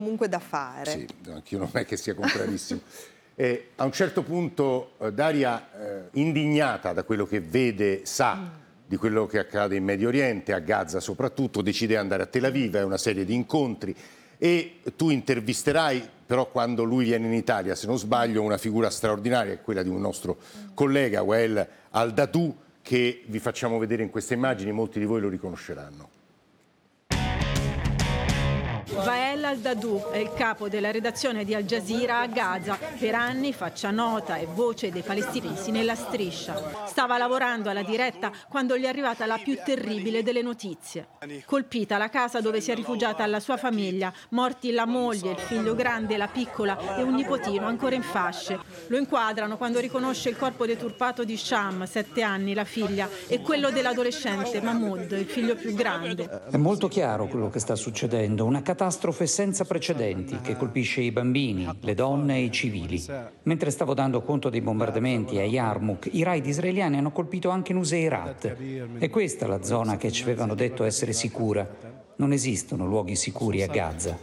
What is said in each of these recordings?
comunque da fare. Sì, anch'io non è che sia contrarissimo. A un certo punto Daria, indignata da quello che vede, sa di quello che accade in Medio Oriente, a Gaza soprattutto, decide di andare a Tel Aviv, è una serie di incontri e tu intervisterai, però quando lui viene in Italia, se non sbaglio, una figura straordinaria, è quella di un nostro collega, Wael Al-Dahdouh, che vi facciamo vedere in queste immagini, molti di voi lo riconosceranno. Wael Al-Dahdouh è il capo della redazione di Al Jazeera a Gaza. Per anni faccia nota e voce dei palestinesi nella striscia. Stava lavorando alla diretta quando gli è arrivata la più terribile delle notizie. Colpita la casa dove si è rifugiata la sua famiglia, morti la moglie, il figlio grande, la piccola e un nipotino ancora in fasce. Lo inquadrano quando riconosce il corpo deturpato di Sham, 7 anni, la figlia, e quello dell'adolescente Mahmoud, il figlio più grande. È molto chiaro quello che sta succedendo, una catastrofe senza precedenti che colpisce i bambini, le donne e i civili. Mentre stavo dando conto dei bombardamenti a Yarmouk, i raid israeliani hanno colpito anche Nuseirat. È questa la zona che ci avevano detto essere sicura. Non esistono luoghi sicuri a Gaza.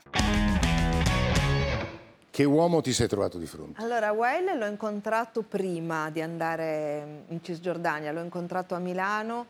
Che uomo ti sei trovato di fronte? Allora, Wael l'ho incontrato prima di andare in Cisgiordania, l'ho incontrato a Milano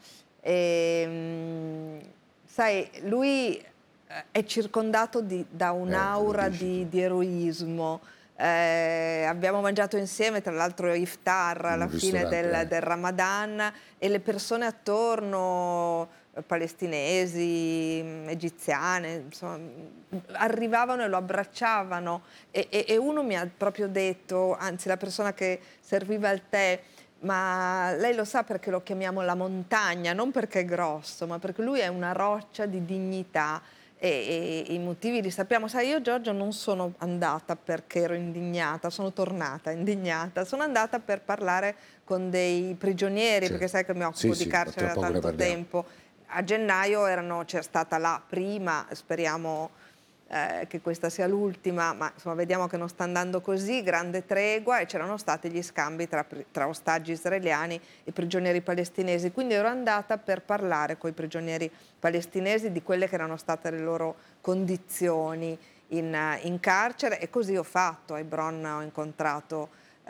e sai, lui è circondato da un'aura di eroismo. Abbiamo mangiato insieme, tra l'altro iftar alla fine del Ramadan, e le persone attorno, palestinesi, egiziane, insomma, arrivavano e lo abbracciavano e uno mi ha proprio detto, anzi la persona che serviva il tè, ma lei lo sa perché lo chiamiamo la montagna, non perché è grosso, ma perché lui è una roccia di dignità. E i motivi li sappiamo. Sai, io Giorgio non sono andata perché ero indignata, sono tornata indignata, sono andata per parlare con dei prigionieri, perché sai che mi occupo di carcere da tanto tempo. A gennaio c'era stata la prima, speriamo che questa sia l'ultima, ma insomma vediamo che non sta andando così, grande tregua, e c'erano stati gli scambi tra ostaggi israeliani e prigionieri palestinesi, quindi ero andata per parlare con i prigionieri palestinesi di quelle che erano state le loro condizioni in carcere, e così ho fatto. A Hebron ho incontrato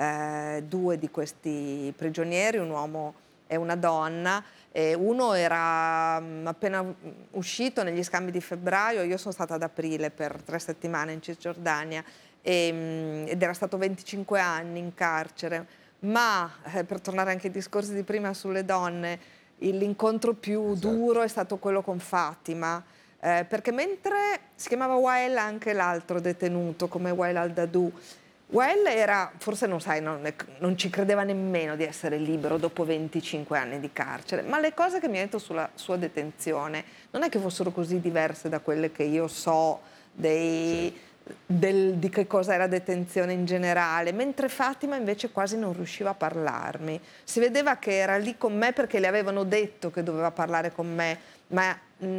2 di questi prigionieri, un uomo e una donna. Uno era appena uscito negli scambi di febbraio, io sono stata ad aprile per 3 settimane in Cisgiordania ed era stato 25 anni in carcere, ma per tornare anche ai discorsi di prima sulle donne, l'incontro più duro è stato quello con Fatima, perché mentre si chiamava Wael anche l'altro detenuto come Wael Al-Dahdouh, Wael era, forse non sai, non ci credeva nemmeno di essere libero dopo 25 anni di carcere, ma le cose che mi ha detto sulla sua detenzione non è che fossero così diverse da quelle che io so di che cosa era detenzione in generale, mentre Fatima invece quasi non riusciva a parlarmi. Si vedeva che era lì con me perché le avevano detto che doveva parlare con me, ma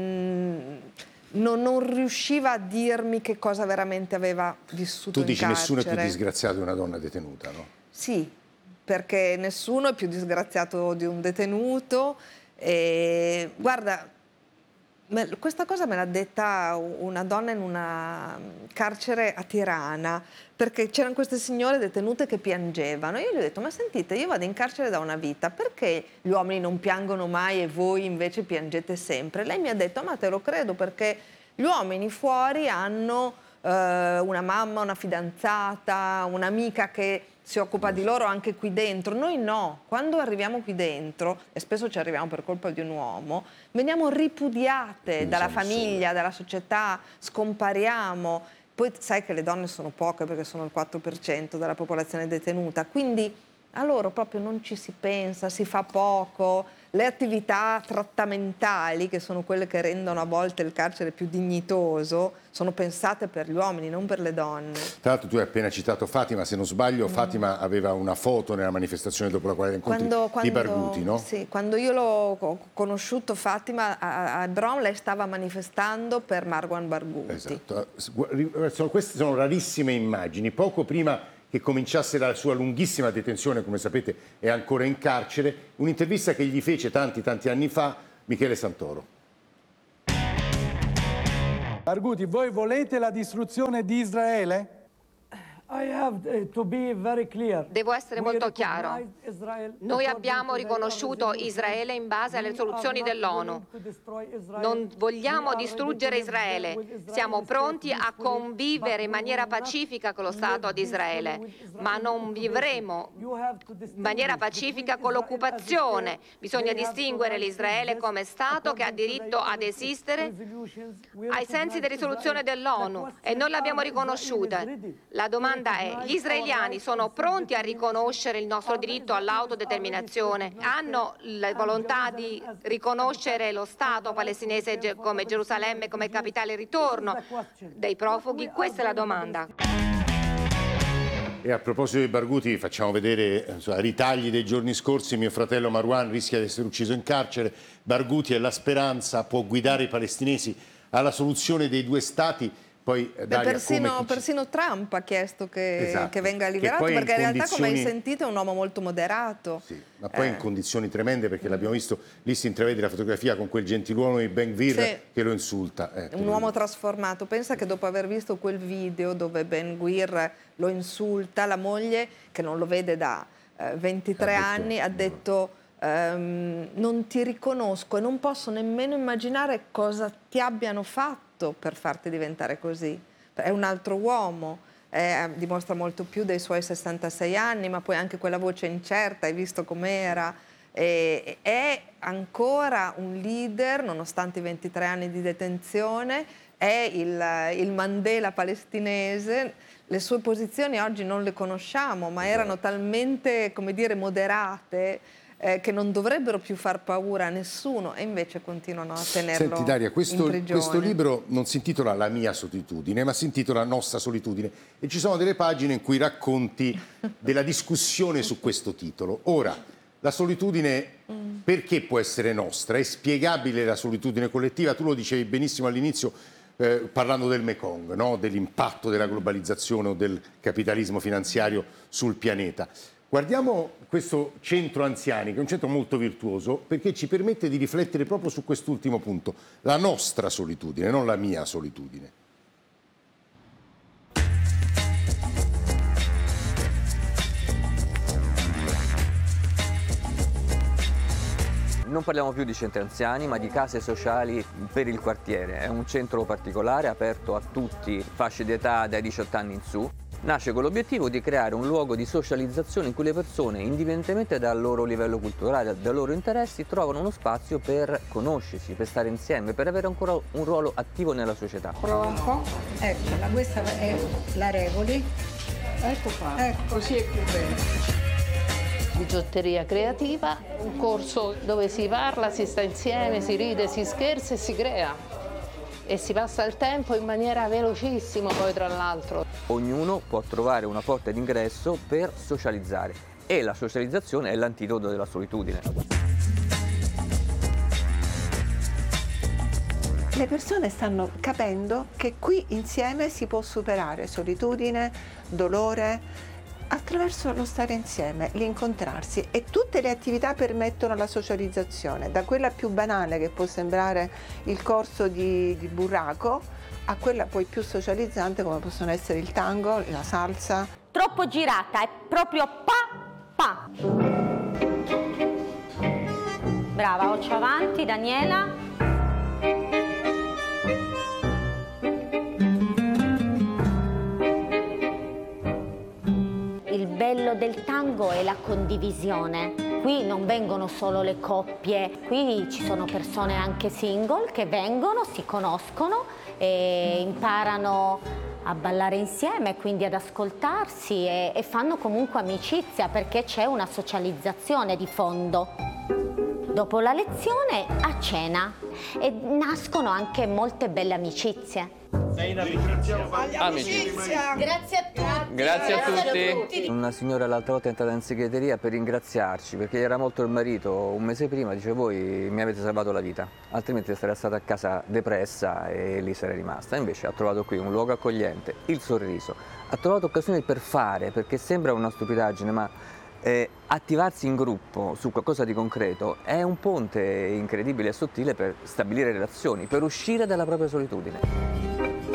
non riusciva a dirmi che cosa veramente aveva vissuto in carcere. Tu dici nessuno è più disgraziato di una donna detenuta, no? Sì, perché nessuno è più disgraziato di un detenuto. E guarda, questa cosa me l'ha detta una donna in una carcere a Tirana, perché c'erano queste signore detenute che piangevano. Io gli ho detto, ma sentite, io vado in carcere da una vita, perché gli uomini non piangono mai e voi invece piangete sempre? Lei mi ha detto, ma te lo credo, perché gli uomini fuori hanno una mamma, una fidanzata, un'amica che si occupa di loro anche qui dentro. Noi no, quando arriviamo qui dentro, e spesso ci arriviamo per colpa di un uomo, veniamo ripudiate dalla famiglia, dalla società, scompariamo. Poi sai che le donne sono poche perché sono il 4% della popolazione detenuta, quindi a loro proprio non ci si pensa, si fa poco. Le attività trattamentali, che sono quelle che rendono a volte il carcere più dignitoso, sono pensate per gli uomini, non per le donne. Tra l'altro tu hai appena citato Fatima, se non sbaglio Fatima aveva una foto nella manifestazione dopo la quale incontri di Barghouti, no? Sì, quando io l'ho conosciuto Fatima a Hebron, lei stava manifestando per Marwan Barghouti. Esatto. Queste sono rarissime immagini. Poco prima che cominciasse la sua lunghissima detenzione, come sapete è ancora in carcere, un'intervista che gli fece tanti anni fa Michele Santoro. Barghouti, voi volete la distruzione di Israele? Devo essere molto chiaro. Noi abbiamo riconosciuto Israele in base alle risoluzioni dell'ONU. Non vogliamo distruggere Israele. Siamo pronti a convivere in maniera pacifica con lo Stato di Israele, ma non vivremo in maniera pacifica con l'occupazione. Bisogna distinguere l'Israele come Stato che ha diritto ad esistere ai sensi della risoluzione dell'ONU e non l'abbiamo riconosciuta. La domanda è: gli israeliani sono pronti a riconoscere il nostro diritto all'autodeterminazione? Hanno la volontà di riconoscere lo Stato palestinese come Gerusalemme, come capitale ritorno dei profughi? Questa è la domanda. E a proposito di Barghouti, facciamo vedere ritagli dei giorni scorsi. Mio fratello Marwan rischia di essere ucciso in carcere. Barghouti è la speranza, può guidare i palestinesi alla soluzione dei due stati. Poi, Daria, persino Trump ha chiesto che venga liberato, perché in realtà, come hai sentito, è un uomo molto moderato. Sì, ma poi in condizioni tremende, perché l'abbiamo visto, lì si intravede la fotografia con quel gentiluomo di Ben Gvir che lo insulta. Un uomo trasformato. Pensa che dopo aver visto quel video dove Ben Gvir lo insulta, la moglie, che non lo vede da 23 anni, ha detto: non ti riconosco e non posso nemmeno immaginare cosa ti abbiano fatto per farti diventare così. È un altro uomo, dimostra molto più dei suoi 66 anni, ma poi anche quella voce incerta, hai visto com'era. È ancora un leader, nonostante i 23 anni di detenzione, è il Mandela palestinese. Le sue posizioni oggi non le conosciamo, ma erano talmente, come dire, moderate, che non dovrebbero più far paura a nessuno, e invece continuano a tenerlo. Senti Daria, in prigione. questo libro non si intitola La mia solitudine, ma si intitola Nostra solitudine, e ci sono delle pagine in cui racconti della discussione su questo titolo. Ora, la solitudine perché può essere nostra? È spiegabile la solitudine collettiva? Tu lo dicevi benissimo all'inizio, parlando del Mekong, no? Dell'impatto della globalizzazione o del capitalismo finanziario sul pianeta. Guardiamo questo centro anziani, che è un centro molto virtuoso, perché ci permette di riflettere proprio su quest'ultimo punto, la nostra solitudine, non la mia solitudine. Non parliamo più di centri anziani, ma di case sociali per il quartiere. È un centro particolare, aperto a tutti, fasce di età dai 18 anni in su. Nasce con l'obiettivo di creare un luogo di socializzazione in cui le persone, indipendentemente dal loro livello culturale, dai loro interessi, trovano uno spazio per conoscersi, per stare insieme, per avere ancora un ruolo attivo nella società. Prova un po'. Eccola, questa è la Regoli. Ecco qua. Ecco, così è più bello. Bigiotteria creativa, un corso dove si parla, si sta insieme, si ride, si scherza e si crea. E si passa il tempo in maniera velocissima poi, tra l'altro. Ognuno può trovare una porta d'ingresso per socializzare, e la socializzazione è l'antidoto della solitudine. Le persone stanno capendo che qui insieme si può superare solitudine, dolore, attraverso lo stare insieme, l'incontrarsi, e tutte le attività permettono la socializzazione, da quella più banale che può sembrare il corso di burraco a quella poi più socializzante come possono essere il tango, la salsa. Troppo girata, è proprio pa. Brava, occhio avanti, Daniela. Il bello del tango è la condivisione. Qui non vengono solo le coppie, qui ci sono persone anche single che vengono, si conoscono e imparano a ballare insieme, quindi ad ascoltarsi e fanno comunque amicizia, perché c'è una socializzazione di fondo. Dopo la lezione a cena e nascono anche molte belle amicizie. Sei in amicizia. Grazie a tutti. Grazie a tutti. Una signora l'altra volta è entrata in segreteria per ringraziarci, perché era morto il marito un mese prima. Dice: voi mi avete salvato la vita, altrimenti sarei stata a casa depressa e lì sarei rimasta. Invece ha trovato qui un luogo accogliente, il sorriso, ha trovato occasioni per fare, perché sembra una stupidaggine, ma attivarsi in gruppo su qualcosa di concreto è un ponte incredibile e sottile per stabilire relazioni, per uscire dalla propria solitudine.